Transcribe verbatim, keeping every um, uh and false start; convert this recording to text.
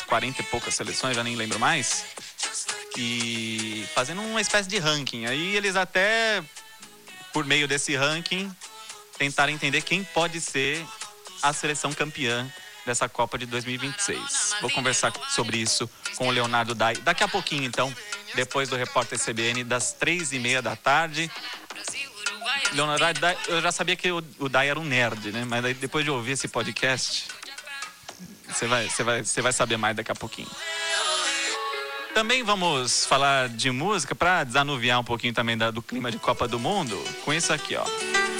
quarenta e poucas seleções, já nem lembro mais. E fazendo uma espécie de ranking. Aí eles até, por meio desse ranking, tentaram entender quem pode ser a seleção campeã dessa Copa de dois mil e vinte e seis. Vou conversar sobre isso com o Leonardo Dai daqui a pouquinho, então, depois do Repórter C B N, das três e meia da tarde. Leonardo Dai, eu já sabia que o, o Dai era um nerd, né? Mas aí, depois de ouvir esse podcast, você vai, você vai, você vai saber mais daqui a pouquinho. Também vamos falar de música para desanuviar um pouquinho também da, do clima de Copa do Mundo com isso aqui, ó.